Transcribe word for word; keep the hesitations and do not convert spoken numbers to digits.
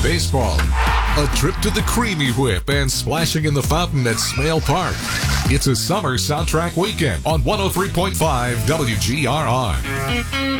baseball, a trip to the Creamy Whip, and splashing in the fountain at Smale Park. It's a summer soundtrack weekend on one oh three point five W G R R.